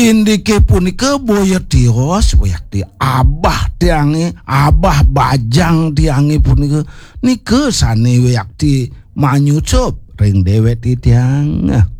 Indike punika boyo tios wayakti abah tiange abah bajang tiange punika nika sane wayakti manyucup ring dewek tiang.